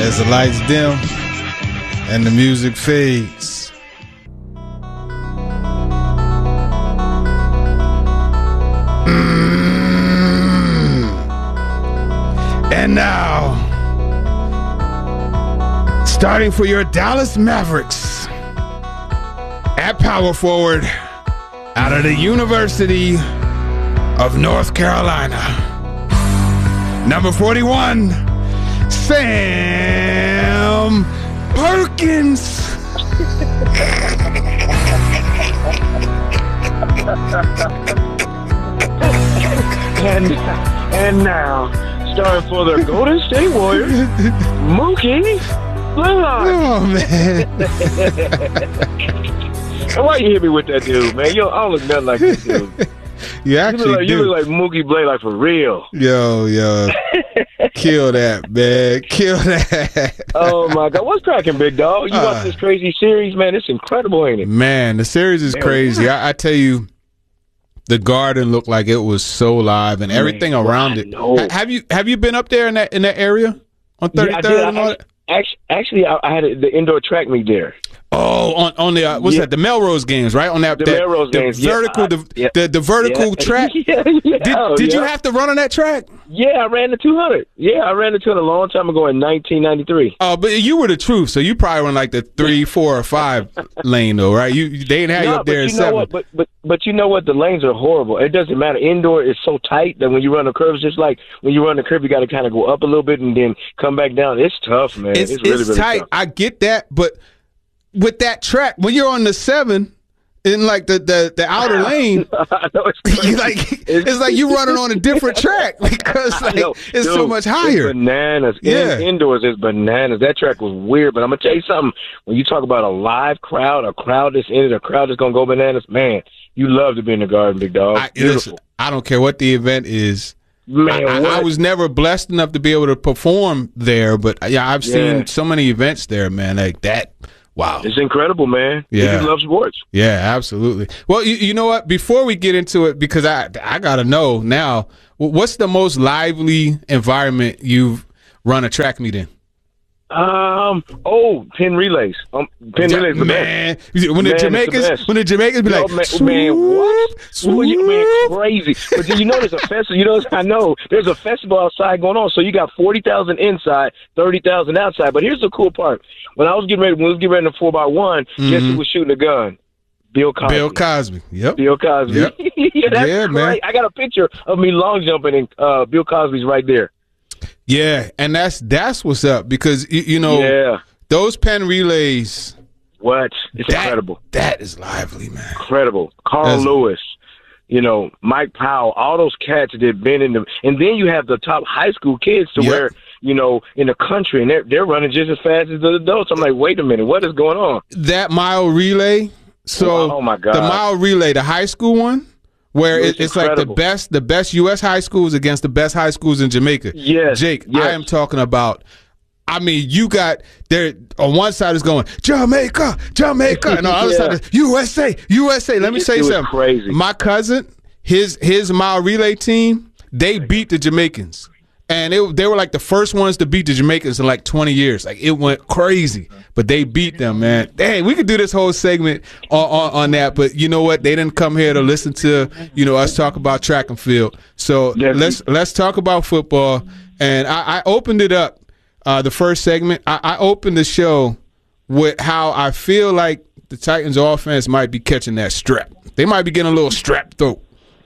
As the lights dim and the music fades. And now, starting for your Dallas Mavericks, at power forward, out of the University of North Carolina, number 41, Sam Perkins. And now, starting for the Golden State Warriors, Mookie Blaylock. Oh, man. Why you hit me with that dude, man? Yo, I don't look nothing like this dude. You actually You look like Mookie Blaylock for real. Yo. Kill that, man. Kill that. Oh, my God. What's cracking, big dog? You watch this crazy series, man? It's incredible, ain't it? Man, the series is crazy. I tell you, the Garden looked like it was so live and everything around it. Have you been up there in that area on 33rd and all that? Actually, I had the indoor track meet there. Oh, on the what's that? The Melrose games, right? On that Melrose games, vertical, the vertical track. Did you have to run on that track? Yeah, I ran the 200. Yeah, I ran the 200 a long time ago in 1993. Oh, but you were the truth, so you probably run like the 3, 4, or 5 lane though, right? They didn't have you up there in 7. But you know what? The lanes are horrible. It doesn't matter. Indoor is so tight that when you run the curves, just like when you run the curve, you got to kind of go up a little bit and then come back down. It's tough, man. It's really tight. Tough. I get that, but with that track, when you're on the 7 in like the outer lane, I know it's like you running on a different track because it's so much higher. It's bananas. Indoors is bananas. That track was weird, but I'm gonna tell you something. When you talk about a live crowd, a crowd that's in it, a crowd that's gonna go bananas, man, you love to be in the Garden, big dog. Listen, I don't care what the event is. Man, I was never blessed enough to be able to perform there, but I've seen so many events there, man, like that. Wow. It's incredible, man. Yeah. You just love sports. Yeah, absolutely. Well, you know what? Before we get into it, because I got to know now, what's the most lively environment you've run a track meet in? Pin relays. Pin relays, man. When the Jamaicans be like, man, what? Man, crazy. But do you know there's a festival? I know there's a festival outside going on. So you got 40,000 inside, 30,000 outside. But here's the cool part: when we was getting ready to 4x1, guess who was shooting a gun? Bill Cosby. Yep. Bill Cosby. Yep. That's man. I got a picture of me long jumping, and Bill Cosby's right there. Yeah, and that's what's up because those pen relays. What? It's incredible. That is lively, man. Incredible. Carl Lewis, Mike Powell, all those cats that have been in and then you have the top high school kids to where in the country, and they're running just as fast as the adults. I'm like, wait a minute, what is going on? That mile relay. So, oh my God, the mile relay, the high school one. Where it's like the best U.S. high schools against the best high schools in Jamaica. Yes, Jake, yes. I am talking about. I mean, you got there on one side is going Jamaica, and on the other side is USA. Let me say something. Crazy. My cousin, his mile relay team, they beat the Jamaicans, and they were like the first ones to beat the Jamaicans in like 20 years. Like it went crazy, but they beat them, man. Dang, we could do this whole segment on that, but you know what? They didn't come here to listen to us talk about track and field. So let's talk about football. And I opened it up the first segment. I opened the show with how I feel like the Titans offense might be catching that strap. They might be getting a little strap throat.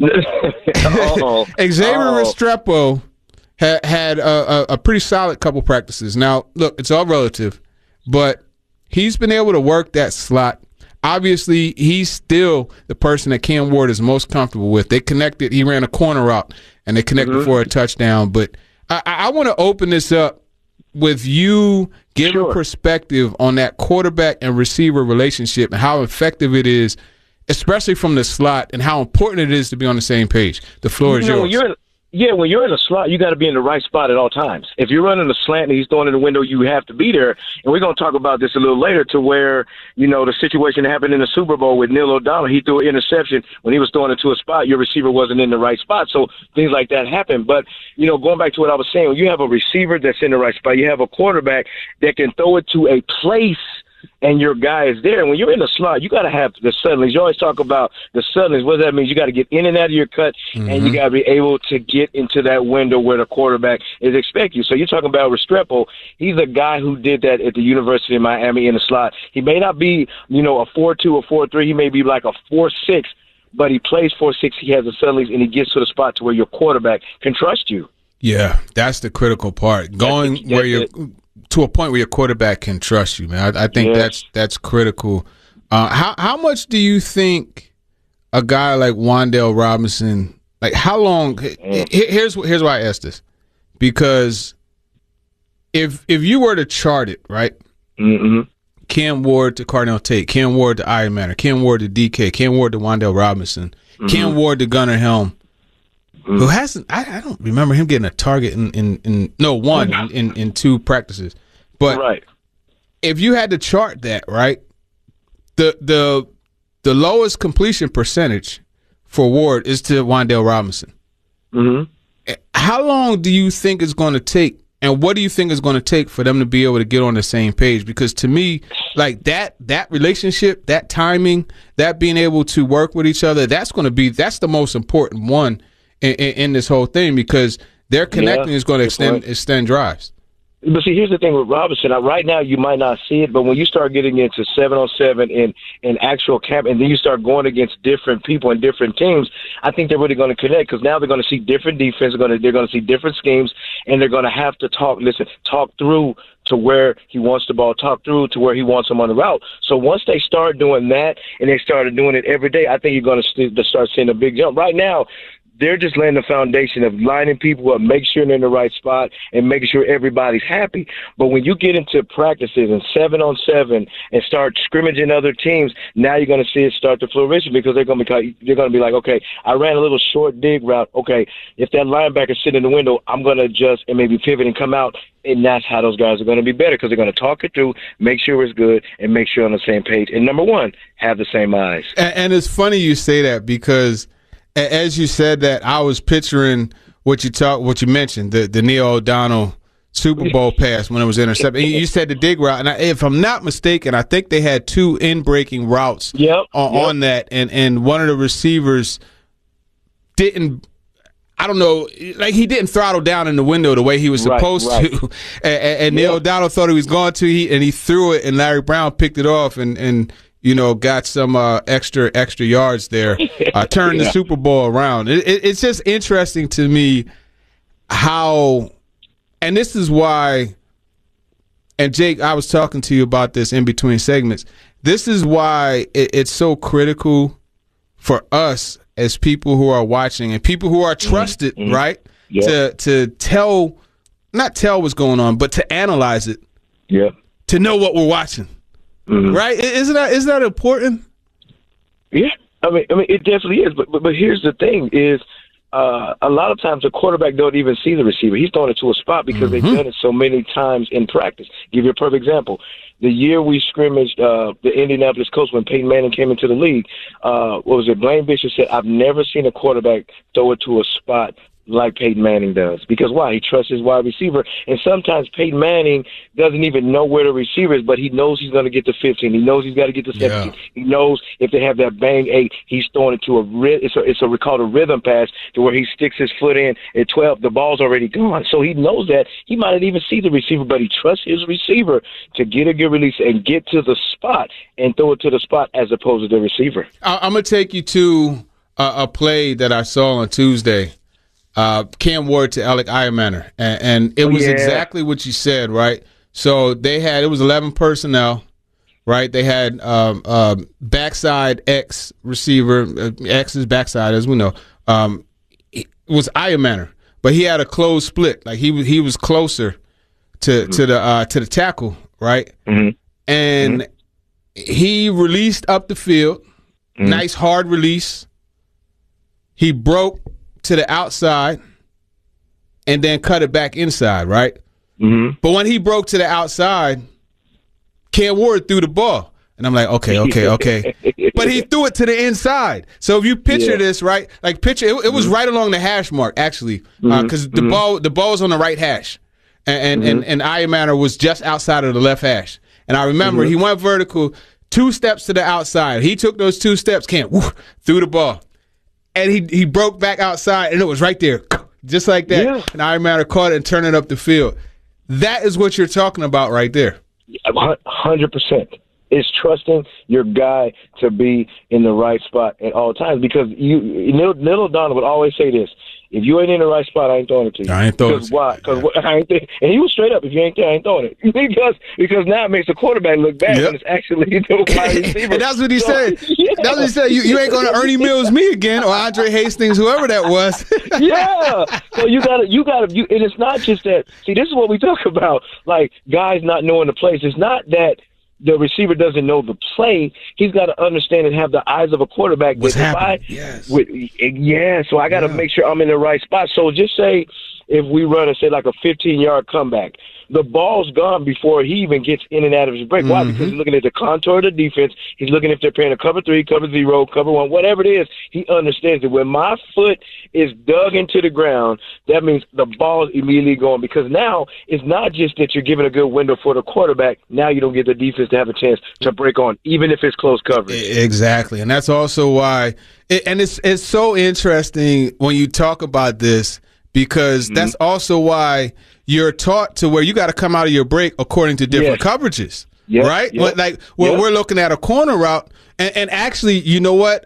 Xavier Restrepo had a pretty solid couple practices. Now, look, it's all relative, but he's been able to work that slot. Obviously, he's still the person that Cam Ward is most comfortable with. They connected. He ran a corner route, and they connected for a touchdown. But I want to open this up with you giving perspective on that quarterback and receiver relationship and how effective it is, especially from the slot, and how important it is to be on the same page. The floor is yours. Yeah, when you're in a slot, you got to be in the right spot at all times. If you're running a slant and he's throwing in the window, you have to be there. And we're going to talk about this a little later to where, the situation that happened in the Super Bowl with Neil O'Donnell. He threw an interception when he was throwing it to a spot. Your receiver wasn't in the right spot. So things like that happen. But, going back to what I was saying, when you have a receiver that's in the right spot, you have a quarterback that can throw it to a place and your guy is there. And when you're in the slot, you got to have the suddenlies. You always talk about the suddenlies. What that means, you got to get in and out of your cut, and you got to be able to get into that window where the quarterback is expecting you. So you're talking about Restrepo. He's a guy who did that at the University of Miami in the slot. He may not be, a 4-2 or 4-3. He may be like a 4-6, but he plays 4-6. He has the suddenlies, and he gets to the spot to where your quarterback can trust you. Yeah, that's the critical part. Going where you're to a point where your quarterback can trust you, man. I think that's critical. How much do you think a guy like Wan'Dale Robinson, like how long? Here's why I ask this, because if you were to chart it, right? Mm-hmm. Cam Ward to Cardinal Tate, Cam Ward to Iron Manor, Cam Ward to DK, Cam Ward to Wan'Dale Robinson, Cam Ward to Gunnar Helm. Who hasn't? I don't remember him getting a target in 2 practices. But if you had to chart that, right, the lowest completion percentage for Ward is to Wan'Dale Robinson. Mm-hmm. How long do you think it's going to take, and what do you think is going to take for them to be able to get on the same page? Because to me, like that relationship, that timing, that being able to work with each other, that's the most important one in this whole thing, because their connecting is going to extend drives. But see, here's the thing with Robinson. Right now, you might not see it, but when you start getting into 7-on-7 in actual camp, and then you start going against different people and different teams, I think they're really going to connect, because now they're going to see different defense. They're going to see different schemes, and they're going to have to talk through to where he wants the ball, talk through to where he wants him on the route. So once they start doing that, and they started doing it every day, I think you're going to start seeing a big jump. Right now, they're just laying the foundation of lining people up, make sure they're in the right spot, and making sure everybody's happy. But when you get into practices and 7-on-7 and start scrimmaging other teams, now you're going to see it start to flourish, because they're going to be like, okay, I ran a little short dig route. Okay, if that linebacker's sitting in the window, I'm going to adjust and maybe pivot and come out. And that's how those guys are going to be better, because they're going to talk it through, make sure it's good, and make sure on the same page. And number one, have the same eyes. And it's funny you say that, because as you said that, I was picturing what you mentioned, the Neil O'Donnell Super Bowl pass when it was intercepted. You said the dig route, and if I'm not mistaken, I think they had 2 in-breaking routes on that, and one of the receivers didn't. I don't know, like he didn't throttle down in the window the way he was supposed to, and Neil O'Donnell thought he was going to, and he threw it, and Larry Brown picked it off, and got some extra yards there, turned the Super Bowl around. It's just interesting to me how, and this is why, and Jake, I was talking to you about this in between segments, this is why it's so critical for us as people who are watching and people who are trusted, right, to not tell what's going on, but to analyze it, to know what we're watching. Right? Isn't that important? Yeah, I mean, it definitely is. But here's the thing: is a lot of times the quarterback don't even see the receiver. He's throwing it to a spot because they've done it so many times in practice. Give you a perfect example: the year we scrimmaged the Indianapolis Colts when Peyton Manning came into the league. What was it? Blaine Bishop said, "I've never seen a quarterback throw it to a spot like Peyton Manning does." Because why? He trusts his wide receiver. And sometimes Peyton Manning doesn't even know where the receiver is, but he knows he's going to get to 15. He knows he's got to get to 17. Yeah. He knows if they have that bang 8, he's throwing it to it's called a rhythm pass, to where he sticks his foot in at 12. The ball's already gone. So he knows that. He might not even see the receiver, but he trusts his receiver to get a good release and get to the spot and throw it to the spot as opposed to the receiver. I'm going to take you to a play that I saw on Tuesday. Cam Ward to Alec Ironmanner, and it was exactly what you said, right? So it was 11 personnel, right? They had backside X receiver, X's backside, as we know, it was Ironmanner, but he had a closed split, like he was closer to the tackle, right? And he released up the field, nice hard release. He broke to the outside, and then cut it back inside, right? Mm-hmm. But when he broke to the outside, Cam Ward threw the ball. And I'm like, okay. But he threw it to the inside. So if you picture this, right, like it was right along the hash mark, actually, because the ball was on the right hash. And Ayamana was just outside of the left hash. And I remember he went vertical 2 steps to the outside. He took those 2 steps, Cam, threw the ball. And he broke back outside, and it was right there, just like that. Yeah. And Ayamana caught it and turned it up the field. That is what you're talking about right there. 100%. It's trusting your guy to be in the right spot at all times. Because Neil O'Donnell would always say this: if you ain't in the right spot, I ain't throwing it to you. I ain't throwing it. Because why? Because I ain't there. And he was straight up: if you ain't there, I ain't throwing it. because now it makes the quarterback look bad when it's actually the wide receiver. And that's what he said. Yeah. That's what he said. You ain't going to Ernie Mills me again, or Andre Hastings, whoever that was. Yeah. So you gotta. And it's not just that. See, this is what we talk about. Like guys not knowing the plays. It's not that the receiver doesn't know the play. He's got to understand and have the eyes of a quarterback. What's happening? Yes. So I got to make sure I'm in the right spot. So just say if we run say like a 15-yard comeback, the ball's gone before he even gets in and out of his break. Why? Because he's looking at the contour of the defense. He's looking if they're playing a cover 3, cover 0, cover 1, whatever it is. He understands that when my foot is dug into the ground, that means the ball is immediately going. Because now it's not just that you're giving a good window for the quarterback. Now you don't get the defense to have a chance to break on, even if it's close coverage. Exactly. And that's also why it's so interesting when you talk about this, because that's also why you're taught to where you got to come out of your break according to different coverages, right? Like we're looking at a corner route, and actually, you know what?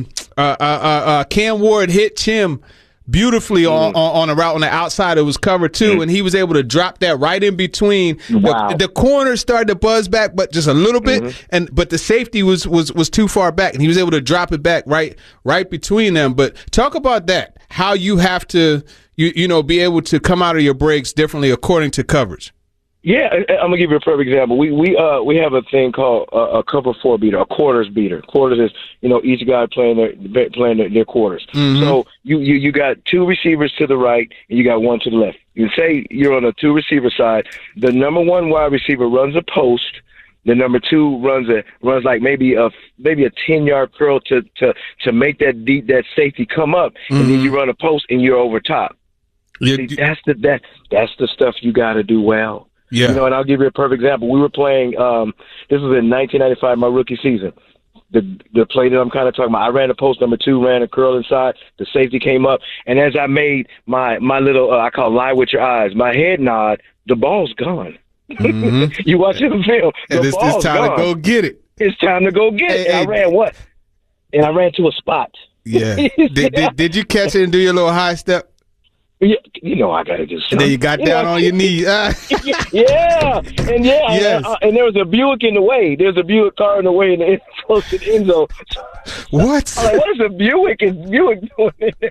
Cam Ward hit Chim beautifully on a route on the outside. It was covered too, and he was able to drop that right in between. Wow. The corner started to buzz back, but just a little bit, but the safety was too far back, and he was able to drop it back right between them. But talk about that, how you have to be able to come out of your breaks differently according to coverage. Yeah, I'm gonna give you a perfect example. We have a thing called a cover 4 beater, a quarters beater. Quarters is each guy playing their quarters. So you got 2 receivers to the right and you got 1 to the left. You say you're on a 2 receiver side. The number 1 wide receiver runs a post. The number 2 runs like maybe a 10-yard curl to make that safety come up, and then you run a post and you're over top. See, that's the stuff you got to do well. Yeah. And I'll give you a perfect example. We were playing. This was in 1995, my rookie season. The play that I'm kind of talking about, I ran a post, number 2 ran a curl inside. The safety came up, and as I made my little I call lie with your eyes, my head nod, the ball's gone. You watch the film. It's time gone. to go get it. It's time to go get it. And I ran what? And I ran to a spot. Yeah. Did you catch it and do your little high step? Yeah, I gotta do something. And then you got down on your knees. Yeah, and there was a Buick in the way. There's a Buick car in the way, and close to the end zone. What? I'm like, what is a Buick? Is Buick doing in there?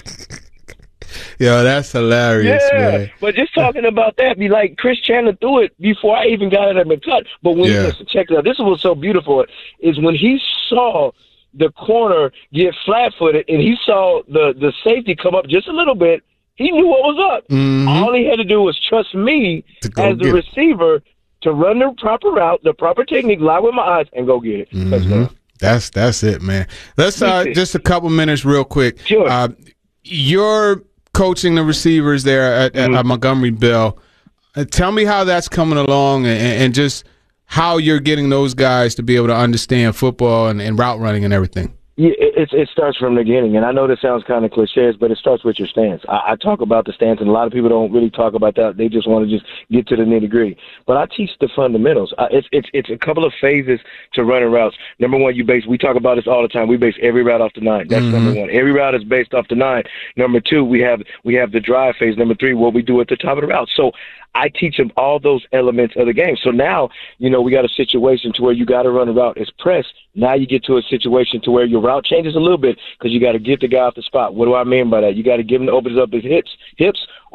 Yo, that's hilarious, man. But just talking about that, be like Chris Chandler threw it before I even got it at the cut. But when check it out, this is what's so beautiful is when he saw the corner get flat-footed and he saw the safety come up just a little bit. He knew what was up. All he had to do was trust me as the receiver to run the proper route, the proper technique, lie with my eyes, and go get it. That's it, man. Let's just a couple minutes real quick. Sure. You're coaching the receivers there at Montgomery Bell. Tell me how that's coming along and just how you're getting those guys to be able to understand football and route running and everything. Yeah, it starts from the beginning, and I know this sounds kind of cliches, but it starts with your stance. I talk about the stance, and a lot of people don't really talk about that. They just want to just get to the nitty-gritty. But I teach the fundamentals. It's a couple of phases to running routes. Number 1, we talk about this all the time. We base every route off the 9. That's number 1. Every route is based off the 9. Number 2, we have the drive phase. Number 3, what we do at the top of the route. So I teach them all those elements of the game. So now, we got a situation to where you got to run a route as press. Now you get to a situation to where your route changes a little bit because you got to get the guy off the spot. What do I mean by that? You got to give him the opens up his hips,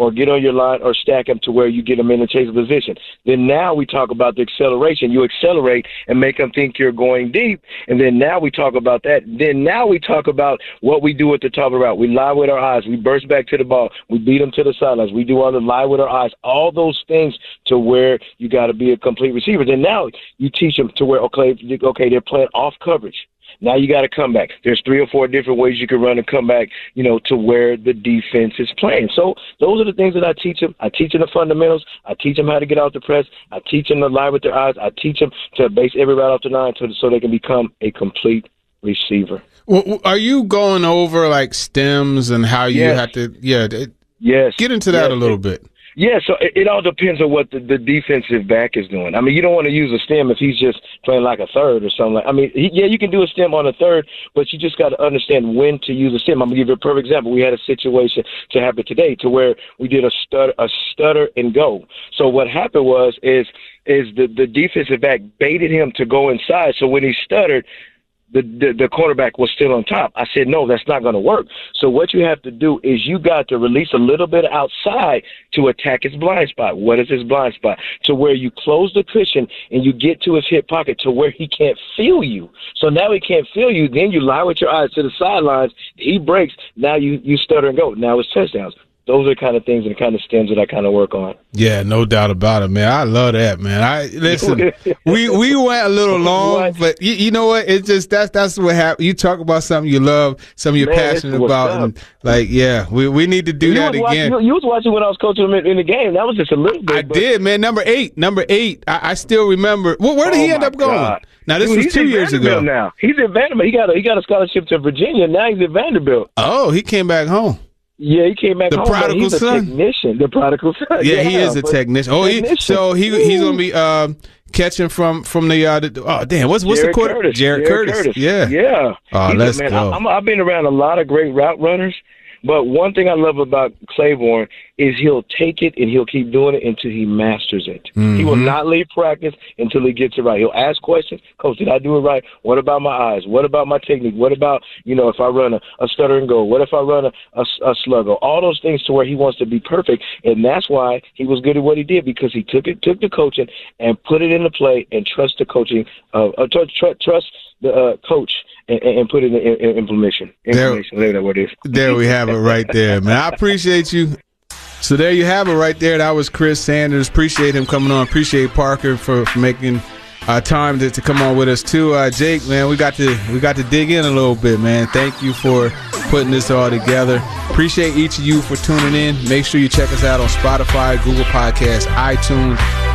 or get on your line or stack them to where you get them in a chase position. Then now we talk about the acceleration. You accelerate and make them think you're going deep. And then now we talk about that. Then now we talk about what we do at the top of the route. We lie with our eyes. We burst back to the ball. We beat them to the sidelines. We do all the lie with our eyes. All those things to where you got to be a complete receiver. Then now you teach them to where, okay, they're playing off coverage. Now you got to come back. There's 3 or 4 different ways you can run and come back, to where the defense is playing. So those are the things that I teach them. I teach them the fundamentals. I teach them how to get out the press. I teach them to lie with their eyes. I teach them to base every route off the line so they can become a complete receiver. Well, are you going over like stems and how you have to? Yes. Get into that a little bit. Yeah, so it all depends on what the defensive back is doing. I mean, you don't want to use a stem if he's just playing like a third or something. You can do a stem on a third, but you just got to understand when to use a stem. I'm going to give you a perfect example. We had a situation to happen today to where we did a stutter and go. So what happened is the defensive back baited him to go inside. So when he stuttered, the cornerback was still on top. I said, no, that's not going to work. So what you have to do is you got to release a little bit outside to attack his blind spot. What is his blind spot? To where you close the cushion and you get to his hip pocket to where he can't feel you. So now he can't feel you. Then you lie with your eyes to the sidelines. He breaks. Now you stutter and go. Now it's touchdowns. Those are the kind of things and the kind of stems that I kind of work on. Yeah, no doubt about it, man. I love that, man. Listen, we went a little long, but you know what? It's just that's what happens. You talk about something you love, something you're passionate about, and we need to do that again. You was watching when I was coaching him in the game. That was just a little bit. I did, man. Number eight. I still remember. Where did he end up going? God. Now this was 2 years ago. Now he's at Vanderbilt. He got a scholarship to Virginia. Now he's at Vanderbilt. Oh, he came back home. Yeah, he came back home. The prodigal son. Technician. The prodigal son. Yeah, he is a technician. Oh, he's gonna be catching from the damn. What's the quarter? Jared Curtis. Yeah. Oh, let's go. I've been around a lot of great route runners, but one thing I love about Claiborne is he'll take it and he'll keep doing it until he masters it. Mm-hmm. He will not leave practice until he gets it right. He'll ask questions. Coach, did I do it right? What about my eyes? What about my technique? What about, if I run a stutter and go? What if I run a sluggo? All those things to where he wants to be perfect. And that's why he was good at what he did, because he took the coaching and put it into play and trust the coaching, trust the coach and put it in implementation. Whatever that is. There we have it right there, man. I appreciate you. So there you have it right there. That was Chris Sanders. Appreciate him coming on. Appreciate Parker for making time to come on with us too. Jake, man, we got to dig in a little bit, man. Thank you for putting this all together. Appreciate each of you for tuning in. Make sure you check us out on Spotify, Google Podcasts, iTunes,